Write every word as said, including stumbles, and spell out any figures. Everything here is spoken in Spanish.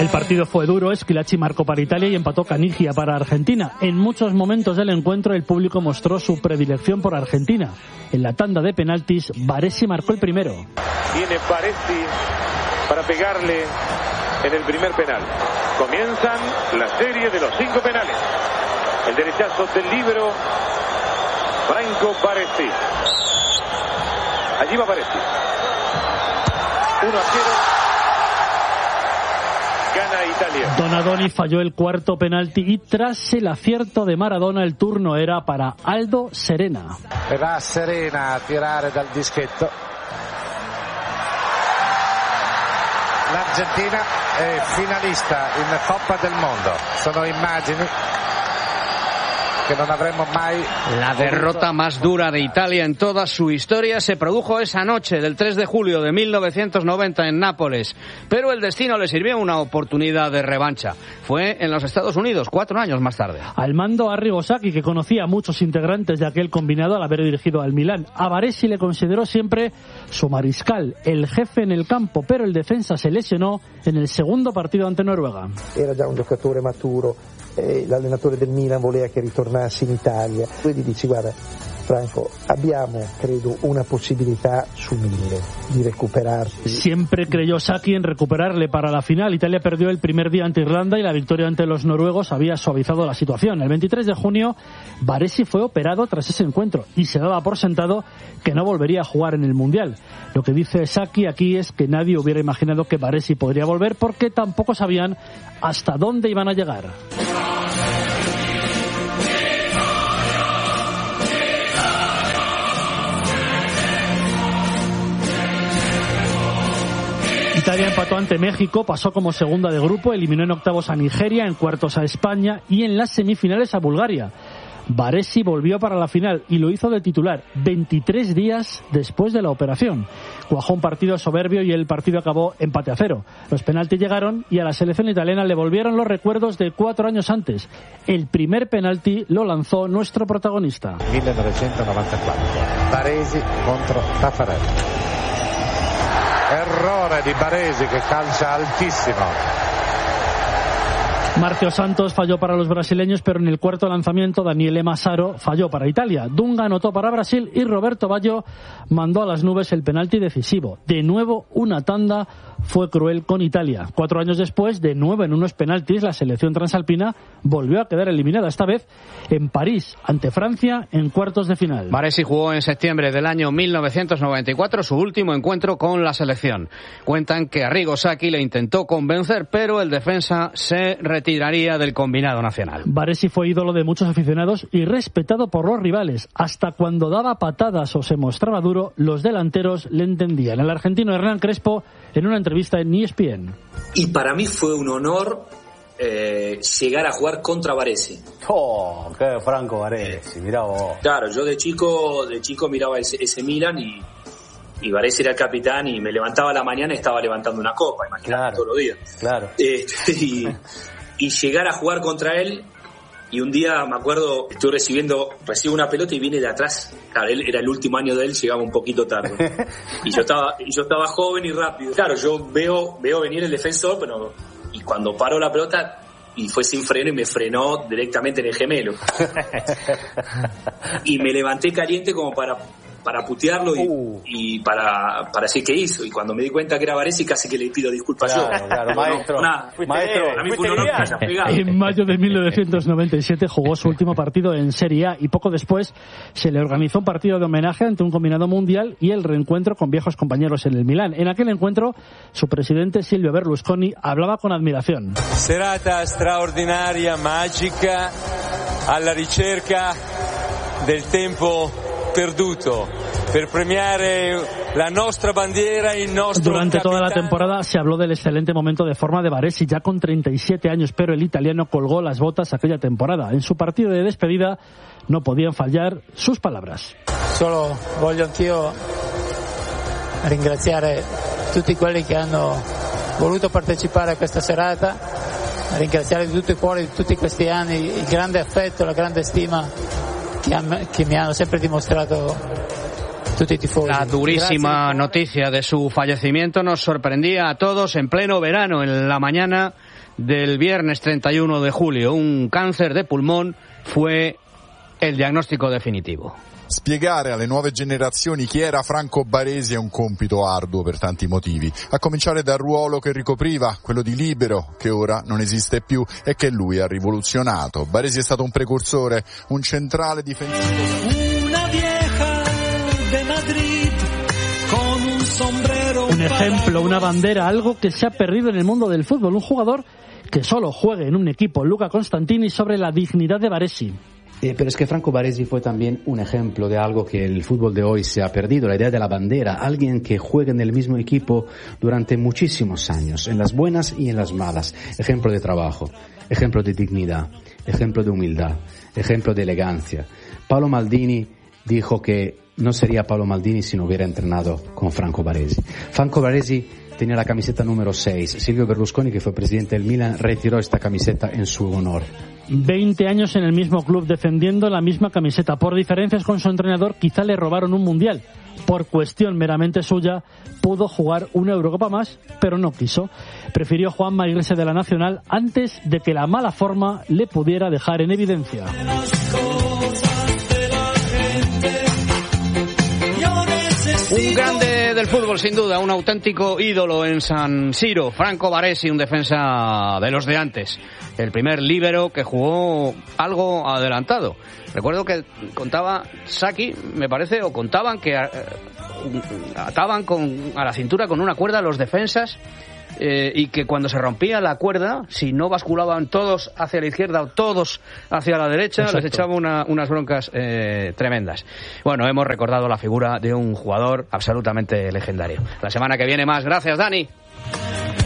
El partido fue duro, Schillaci marcó para Italia y empató Canigia para Argentina. En muchos momentos del encuentro el público mostró su predilección por Argentina. En la tanda de penaltis, Baresi marcó el primero. Viene Baresi para pegarle en el primer penal. Comienzan la serie de los cinco penales. El derechazo del libero Franco Baresi. Allí va Baresi. uno a cero. Gana Italia. Donadoni falló el cuarto penalti y tras el acierto de Maradona el turno era para Aldo Serena. Va Serena a tirare dal dischetto. L'Argentina è finalista in Coppa del Mondo. Sono immagini que no habremos mai. La derrota más dura de Italia en toda su historia se produjo esa noche del tres de julio de mil novecientos noventa en Nápoles, pero el destino le sirvió una oportunidad de revancha. Fue en los Estados Unidos, cuatro años más tarde. Al mando Arrigo Sacchi, que conocía a muchos integrantes de aquel combinado al haber dirigido al Milán. A Baresi le consideró siempre su mariscal, el jefe en el campo, pero el defensa se lesionó en el segundo partido ante Noruega. Era già un giocatore maturo. Eh, l'allenatore del Milan voleva che ritornasse in Italia. Tu gli dici: guarda Franco, abbiamo credo una possibilità su mille di recuperarsi. Siempre creyó Sacchi en recuperarle para la final. Italia perdió el primer día ante Irlanda y la victoria ante los noruegos había suavizado la situación. El veintitrés de junio Baresi fue operado tras ese encuentro y se daba por sentado que no volvería a jugar en el Mundial. Lo que dice Sacchi aquí es que nadie hubiera imaginado que Baresi podría volver porque tampoco sabían hasta dónde iban a llegar. Italia empató ante México, pasó como segunda de grupo, eliminó en octavos a Nigeria, en cuartos a España y en las semifinales a Bulgaria. Baresi volvió para la final y lo hizo de titular veintitrés días después de la operación. Cuajó un partido soberbio y el partido acabó empate a cero. Los penaltis llegaron y a la selección italiana le volvieron los recuerdos de cuatro años antes. El primer penalti lo lanzó nuestro protagonista. mil novecientos noventa y cuatro. Baresi contro Taffarelli. Errore di Baresi che calcia altissimo. Marcio Santos falló para los brasileños, pero en el cuarto lanzamiento Daniele Massaro falló para Italia. Dunga anotó para Brasil y Roberto Baggio mandó a las nubes el penalti decisivo. De nuevo una tanda fue cruel con Italia. Cuatro años después, de nuevo en unos penaltis, la selección transalpina volvió a quedar eliminada, esta vez en París, ante Francia, en cuartos de final. Baresi jugó en septiembre del año mil novecientos noventa y cuatro su último encuentro con la selección. Cuentan que Arrigo Sacchi le intentó convencer, pero el defensa se retiraría del combinado nacional. Baresi fue ídolo de muchos aficionados y respetado por los rivales. Hasta cuando daba patadas o se mostraba duro, los delanteros le entendían. El argentino Hernán Crespo, en una entrevista en E S P N. Y para mí fue un honor eh, llegar a jugar contra Baresi. Oh, qué Franco Baresi, mirá vos. Claro, yo de chico, de chico miraba ese, ese Milan y, y Baresi era el capitán y me levantaba a la mañana y estaba levantando una copa, imagínate, claro, todos los días. Claro. Eh, y, y llegar a jugar contra él, y un día me acuerdo, estoy recibiendo, recibo una pelota y viene de atrás. Claro, él era el último año de él, llegaba un poquito tarde. Y yo estaba, y yo estaba joven y rápido. Claro, yo veo, veo venir el defensor, pero y cuando paró la pelota y fue sin freno y me frenó directamente en el gemelo. Y me levanté caliente como para para putearlo y, uh. y para, para decir qué hizo. Y cuando me di cuenta que era Baresi, casi que le pido disculpas claro, yo. Claro, maestro. No, nada, maestro, a mí fue un honor que haya pegado. En mayo de mil novecientos noventa y siete jugó su último partido en Serie A y poco después se le organizó un partido de homenaje ante un combinado mundial y el reencuentro con viejos compañeros en el Milán. En aquel encuentro, su presidente Silvio Berlusconi hablaba con admiración. Serata straordinaria, mágica, alla ricerca del tempo perduto. Per premiare la nostra bandiera y nostro Durante capitano. toda la temporada se habló del excelente momento de forma de Baresi, ya con treinta y siete años, pero el italiano colgó las botas aquella temporada. En su partido de despedida no podían fallar sus palabras. Solo voglio anch'io ringraziare tutti quelli che hanno voluto partecipare a questa serata, ringraziare di tutto il cuore di tutti questi anni il grande affetto, la grande stima che, am- che mi hanno sempre dimostrato. La durísima noticia de su fallecimiento nos sorprendía a todos en pleno verano. En la mañana del viernes treinta y uno de julio. Un cáncer de pulmón fue el diagnóstico definitivo. Spiegare alle nuove generazioni chi era Franco Baresi è un compito arduo per tanti motivi, a cominciare dal ruolo che ricopriva, quello di libero, che ora non esiste più e che lui ha rivoluzionato. Baresi è stato un precursore, un centrale difensivo. Una vieja de Madrid con un sombrero. Un ejemplo, una bandera, algo que se ha perdido en el mundo del fútbol. Un jugador que solo juegue en un equipo, Luca Constantini, sobre la dignidad de Baresi. Eh, pero es que Franco Baresi fue también un ejemplo de algo que el fútbol de hoy se ha perdido, la idea de la bandera, alguien que juegue en el mismo equipo durante muchísimos años, en las buenas y en las malas, ejemplo de trabajo, ejemplo de dignidad, ejemplo de humildad, ejemplo de elegancia. Paolo Maldini dijo que no sería Paolo Maldini si no hubiera entrenado con Franco Baresi. Franco Baresi tenía la camiseta número seis. Silvio Berlusconi, que fue presidente del Milan, retiró esta camiseta en su honor. veinte años en el mismo club defendiendo la misma camiseta. Por diferencias con su entrenador, quizá le robaron un mundial. Por cuestión meramente suya, pudo jugar una Eurocopa más, pero no quiso. Prefirió Juanma Iglesias de la Nacional antes de que la mala forma le pudiera dejar en evidencia. Un grande del fútbol, sin duda, un auténtico ídolo en San Siro, Franco Baresi, un defensa de los de antes, el primer líbero que jugó algo adelantado. Recuerdo que contaba Saki, me parece, o contaban que ataban con, a la cintura con una cuerda a los defensas, eh, y que cuando se rompía la cuerda, si no basculaban todos hacia la izquierda o todos hacia la derecha, Exacto. les echaba una, unas broncas eh, tremendas. Bueno, hemos recordado la figura de un jugador absolutamente legendario. La semana que viene más. Gracias, Dani.